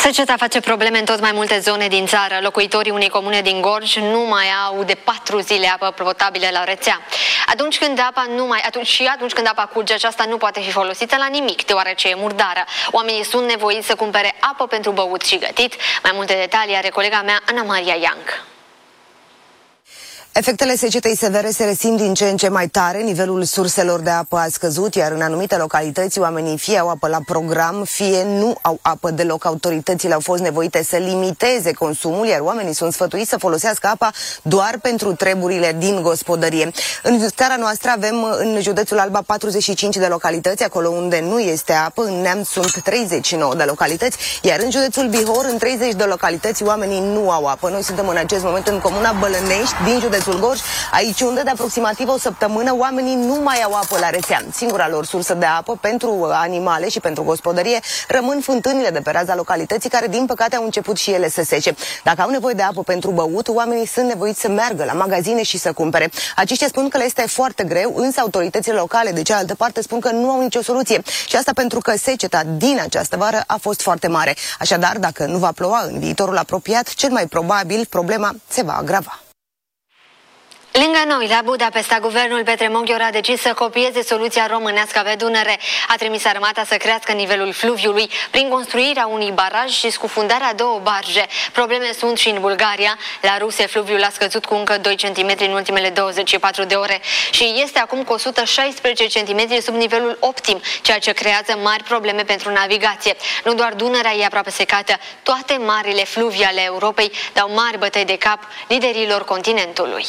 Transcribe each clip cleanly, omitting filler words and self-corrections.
Seceta face probleme în tot mai multe zone din țară. Locuitorii unei comune din Gorj nu mai au de 4 zile apă potabilă la rețea. Atunci când apa curge, aceasta nu poate fi folosită la nimic, deoarece e murdară. Oamenii sunt nevoiți să cumpere apă pentru băut și gătit. Mai multe detalii are colega mea, Ana Maria Young. Efectele secetei severe se resimt din ce în ce mai tare, nivelul surselor de apă a scăzut, iar în anumite localități oamenii fie au apă la program, fie nu au apă deloc. Autoritățile au fost nevoite să limiteze consumul, iar oamenii sunt sfătuiți să folosească apa doar pentru treburile din gospodărie. În scara noastră avem în județul Alba 45 de localități, acolo unde nu este apă, în Neamț sunt 39 de localități, iar în județul Bihor, în 30 de localități, oamenii nu au apă. Noi suntem în acest moment în comuna Bălănești, din județul Gorj, aici unde de aproximativ o săptămână oamenii nu mai au apă la rețea. Singura lor sursă de apă pentru animale și pentru gospodărie rămân fântânile de pe raza localității, care din păcate au început și ele să sece. Dacă au nevoie de apă pentru băut, oamenii sunt nevoiți să meargă la magazine și să cumpere. Aceștia spun că le este foarte greu, însă autoritățile locale de cealaltă parte spun că nu au nicio soluție. Și asta pentru că seceta din această vară a fost foarte mare. Așadar, dacă nu va ploua în viitorul apropiat, cel mai probabil problema se va agrava. Lângă noi, la Budapesta, guvernul Petre Moghior a decis să copieze soluția românească pe Dunăre. A trimis armata să crească nivelul fluviului prin construirea unui baraj și scufundarea 2 barje. Probleme sunt și în Bulgaria. La Ruse, fluviul a scăzut cu încă 2 cm în ultimele 24 de ore și este acum cu 116 cm sub nivelul optim, ceea ce creează mari probleme pentru navigație. Nu doar Dunărea e aproape secată, toate marile fluvii ale Europei dau mari bătăi de cap liderilor continentului.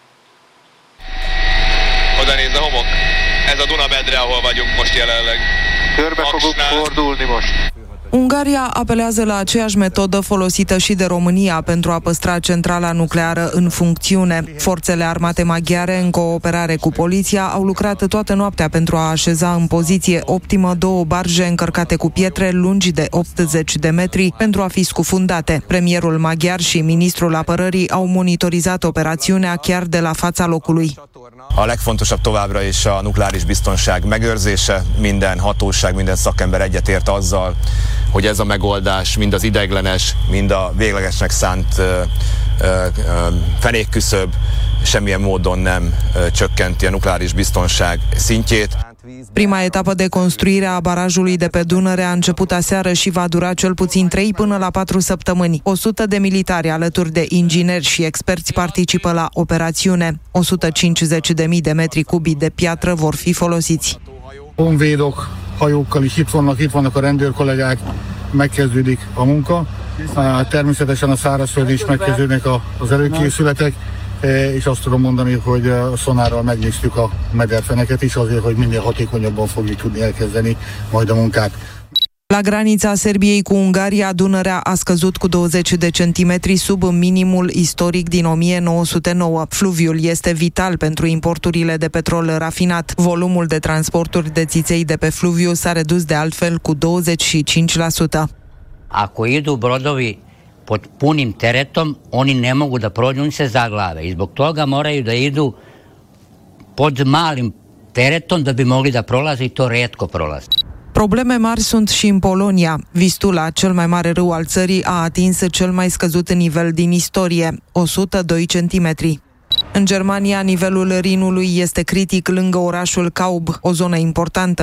Oda nézd a homok. Ez a Dunamedre, ahol vagyunk most jelenleg. Körbe fogunk fordulni most. Ungaria apelează la aceeași metodă folosită și de România pentru a păstra centrala nucleară în funcțiune. Forțele armate maghiare, în cooperare cu poliția, au lucrat toată noaptea pentru a așeza în poziție optimă 2 barje încărcate cu pietre lungi de 80 de metri pentru a fi scufundate. Premierul maghiar și ministrul apărării au monitorizat operațiunea chiar de la fața locului. A legfontosabb továbbra is a nukleáris biztonság megőrzése. Minden hatóság, minden szakember egyetért azzal, hogy ez a megoldás mind az ideiglenes, mind a véglegesnek szánt fenékküszöb semmilyen módon nem csökkenti a nukleáris biztonság szintjét. Prima etapă de construire a barajului de pe Dunăre a început aseară și va dura cel puțin 3 până la 4 săptămâni. 100 de militari alături de ingineri și experți participă la operațiune. 150.000 de metri cubi de piatră vor fi folosiți. Honvédok, hajókkal is itt vannak a rendőrkollégák, megkezdődik a munka. Természetesen a szárazföldön is megkezdődnek az előkészületek. És azt tudom mondani, hogy szonárral megnéztük a mederfeneket is azért, hogy minél hatékonyabban fogjuk tudni elkezdeni majd a munkát. La granița Serbiei cu Ungaria, Dunărea a scăzut cu 20 de centimetri sub minimul istoric din 1909. Fluviul este vital pentru importurile de petrol rafinat. Volumul de transporturi de țiței de pe fluviu s-a redus de altfel cu 25%. Ako idu brodovi pod punim teretom, oni ne mogu da prođu, oni se zaglave i zbog toga moraju da idu pod malim teretom da bi mogli da prolaze i to retko prolaze. Probleme mari sunt și în Polonia. Vistula, cel mai mare râu al țării, a atins cel mai scăzut nivel din istorie, 102 centimetri. În Germania, nivelul Rinului este critic lângă orașul Kaub, o zonă importantă